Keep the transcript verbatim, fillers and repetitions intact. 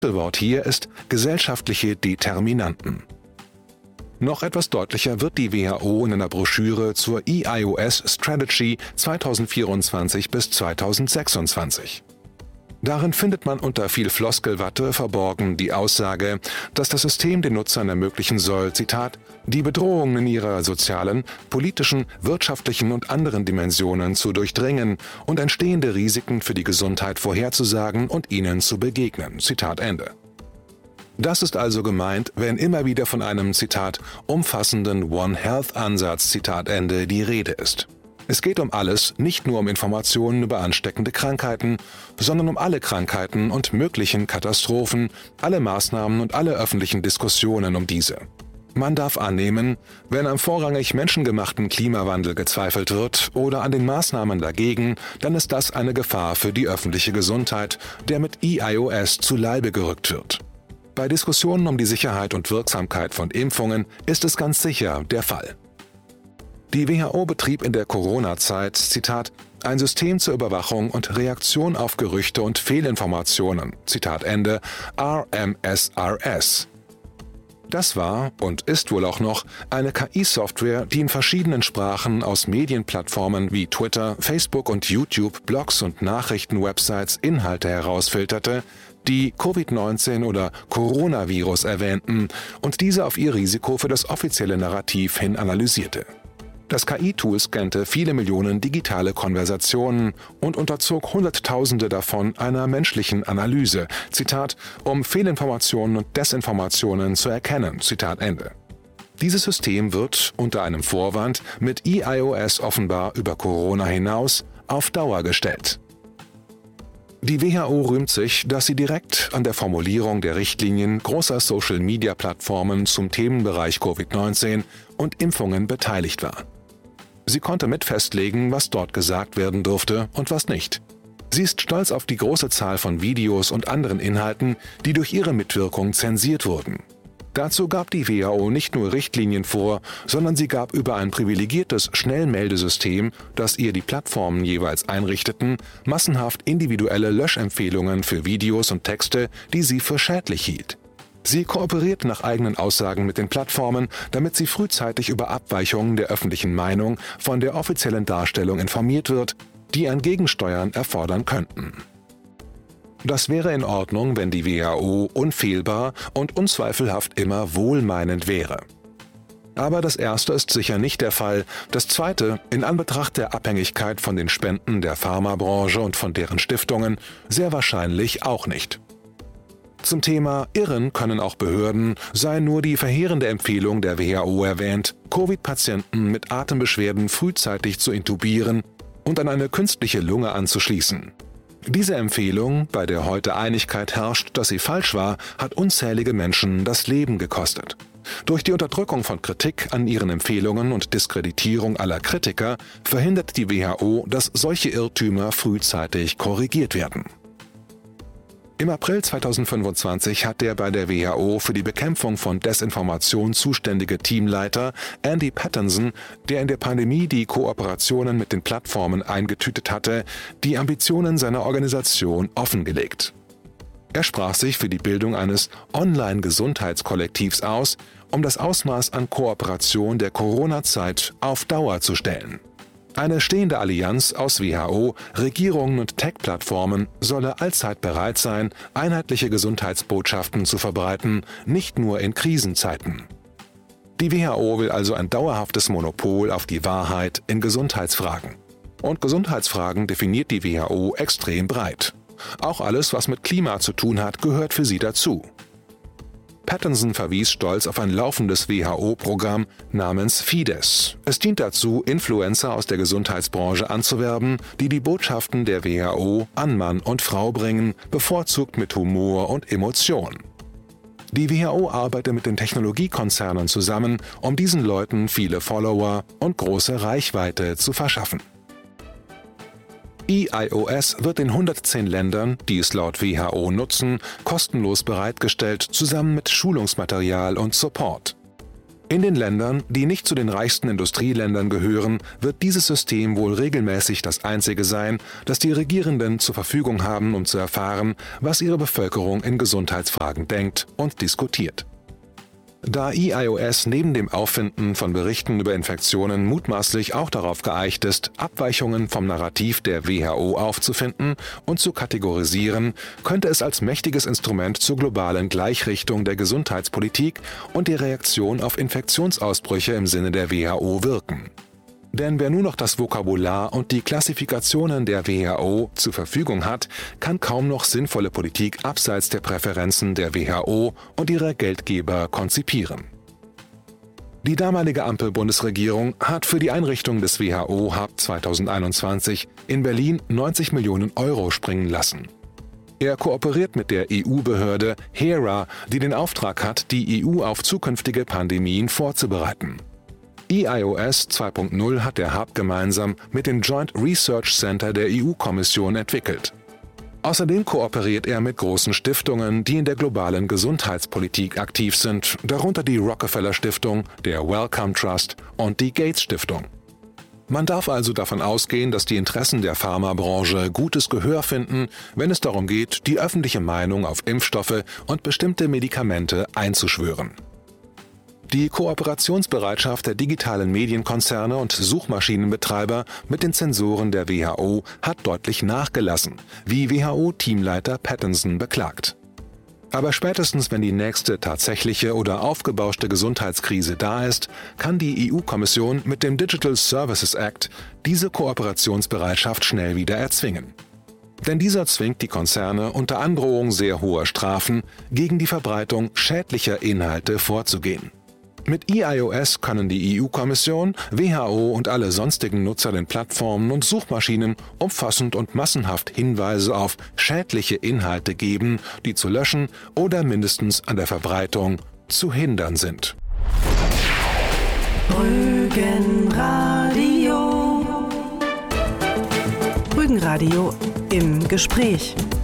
Wort hier ist gesellschaftliche Determinanten. Noch etwas deutlicher wird die W H O in einer Broschüre zur E I O S Strategy zweitausendvierundzwanzig bis zweitausendsechsundzwanzig. Darin findet man unter viel Floskelwatte verborgen die Aussage, dass das System den Nutzern ermöglichen soll, Zitat, die Bedrohungen in ihrer sozialen, politischen, wirtschaftlichen und anderen Dimensionen zu durchdringen und entstehende Risiken für die Gesundheit vorherzusagen und ihnen zu begegnen, Zitat Ende. Das ist also gemeint, wenn immer wieder von einem, Zitat, umfassenden One Health-Ansatz, Zitat Ende, die Rede ist. Es geht um alles, nicht nur um Informationen über ansteckende Krankheiten, sondern um alle Krankheiten und möglichen Katastrophen, alle Maßnahmen und alle öffentlichen Diskussionen um diese. Man darf annehmen, wenn am vorrangig menschengemachten Klimawandel gezweifelt wird oder an den Maßnahmen dagegen, dann ist das eine Gefahr für die öffentliche Gesundheit, der mit E I O S zu Leibe gerückt wird. Bei Diskussionen um die Sicherheit und Wirksamkeit von Impfungen ist es ganz sicher der Fall. Die W H O betrieb in der Corona-Zeit, Zitat, ein System zur Überwachung und Reaktion auf Gerüchte und Fehlinformationen, Zitat Ende, R M S R S. Das war und ist wohl auch noch eine K I-Software, die in verschiedenen Sprachen aus Medienplattformen wie Twitter, Facebook und YouTube, Blogs und Nachrichtenwebsites Inhalte herausfilterte, die Covid neunzehn oder Coronavirus erwähnten und diese auf ihr Risiko für das offizielle Narrativ hin analysierte. Das K I-Tool scannte viele Millionen digitale Konversationen und unterzog Hunderttausende davon einer menschlichen Analyse, Zitat, um Fehlinformationen und Desinformationen zu erkennen, Zitat Ende. Dieses System wird unter einem Vorwand mit E I O S offenbar über Corona hinaus auf Dauer gestellt. Die W H O rühmt sich, dass sie direkt an der Formulierung der Richtlinien großer Social-Media-Plattformen zum Themenbereich Covid neunzehn und Impfungen beteiligt war. Sie konnte mit festlegen, was dort gesagt werden durfte und was nicht. Sie ist stolz auf die große Zahl von Videos und anderen Inhalten, die durch ihre Mitwirkung zensiert wurden. Dazu gab die W H O nicht nur Richtlinien vor, sondern sie gab über ein privilegiertes Schnellmeldesystem, das ihr die Plattformen jeweils einrichteten, massenhaft individuelle Löschempfehlungen für Videos und Texte, die sie für schädlich hielt. Sie kooperiert nach eigenen Aussagen mit den Plattformen, damit sie frühzeitig über Abweichungen der öffentlichen Meinung von der offiziellen Darstellung informiert wird, die ein Gegensteuern erfordern könnten. Das wäre in Ordnung, wenn die W H O unfehlbar und unzweifelhaft immer wohlmeinend wäre. Aber das Erste ist sicher nicht der Fall, das Zweite, in Anbetracht der Abhängigkeit von den Spenden der Pharmabranche und von deren Stiftungen, sehr wahrscheinlich auch nicht. Zum Thema Irren können auch Behörden, sei nur die verheerende Empfehlung der W H O erwähnt, Covid-Patienten mit Atembeschwerden frühzeitig zu intubieren und an eine künstliche Lunge anzuschließen. Diese Empfehlung, bei der heute Einigkeit herrscht, dass sie falsch war, hat unzählige Menschen das Leben gekostet. Durch die Unterdrückung von Kritik an ihren Empfehlungen und Diskreditierung aller Kritiker verhindert die W H O, dass solche Irrtümer frühzeitig korrigiert werden. Im April zweitausendfünfundzwanzig hat der bei der W H O für die Bekämpfung von Desinformation zuständige Teamleiter Andy Pattinson, der in der Pandemie die Kooperationen mit den Plattformen eingetütet hatte, die Ambitionen seiner Organisation offengelegt. Er sprach sich für die Bildung eines Online-Gesundheitskollektivs aus, um das Ausmaß an Kooperation der Corona-Zeit auf Dauer zu stellen. Eine stehende Allianz aus W H O, Regierungen und Tech-Plattformen solle allzeit bereit sein, einheitliche Gesundheitsbotschaften zu verbreiten, nicht nur in Krisenzeiten. Die W H O will also ein dauerhaftes Monopol auf die Wahrheit in Gesundheitsfragen. Und Gesundheitsfragen definiert die W H O extrem breit. Auch alles, was mit Klima zu tun hat, gehört für sie dazu. Pattinson verwies stolz auf ein laufendes W H O-Programm namens Fides. Es dient dazu, Influencer aus der Gesundheitsbranche anzuwerben, die die Botschaften der W H O an Mann und Frau bringen, bevorzugt mit Humor und Emotion. Die W H O arbeitet mit den Technologiekonzernen zusammen, um diesen Leuten viele Follower und große Reichweite zu verschaffen. E I O S wird in hundertzehn Ländern, die es laut W H O nutzen, kostenlos bereitgestellt, zusammen mit Schulungsmaterial und Support. In den Ländern, die nicht zu den reichsten Industrieländern gehören, wird dieses System wohl regelmäßig das einzige sein, das die Regierenden zur Verfügung haben, um zu erfahren, was ihre Bevölkerung in Gesundheitsfragen denkt und diskutiert. Da E I O S neben dem Auffinden von Berichten über Infektionen mutmaßlich auch darauf geeicht ist, Abweichungen vom Narrativ der W H O aufzufinden und zu kategorisieren, könnte es als mächtiges Instrument zur globalen Gleichrichtung der Gesundheitspolitik und der Reaktion auf Infektionsausbrüche im Sinne der W H O wirken. Denn wer nur noch das Vokabular und die Klassifikationen der W H O zur Verfügung hat, kann kaum noch sinnvolle Politik abseits der Präferenzen der W H O und ihrer Geldgeber konzipieren. Die damalige Ampel-Bundesregierung hat für die Einrichtung des W H O-Hub zweitausendeinundzwanzig in Berlin neunzig Millionen Euro springen lassen. Er kooperiert mit der E U-Behörde HERA, die den Auftrag hat, die E U auf zukünftige Pandemien vorzubereiten. E I O S zwei Punkt null hat der Hub gemeinsam mit dem Joint Research Center der E U-Kommission entwickelt. Außerdem kooperiert er mit großen Stiftungen, die in der globalen Gesundheitspolitik aktiv sind, darunter die Rockefeller Stiftung, der Wellcome Trust und die Gates Stiftung. Man darf also davon ausgehen, dass die Interessen der Pharmabranche gutes Gehör finden, wenn es darum geht, die öffentliche Meinung auf Impfstoffe und bestimmte Medikamente einzuschwören. Die Kooperationsbereitschaft der digitalen Medienkonzerne und Suchmaschinenbetreiber mit den Zensoren der W H O hat deutlich nachgelassen, wie W H O-Teamleiter Pattinson beklagt. Aber spätestens, wenn die nächste tatsächliche oder aufgebauschte Gesundheitskrise da ist, kann die E U-Kommission mit dem Digital Services Act diese Kooperationsbereitschaft schnell wieder erzwingen. Denn dieser zwingt die Konzerne unter Androhung sehr hoher Strafen gegen die Verbreitung schädlicher Inhalte vorzugehen. Mit E I O S können die E U-Kommission, W H O und alle sonstigen Nutzer den Plattformen und Suchmaschinen umfassend und massenhaft Hinweise auf schädliche Inhalte geben, die zu löschen oder mindestens an der Verbreitung zu hindern sind. Rügenradio. Rügenradio im Gespräch.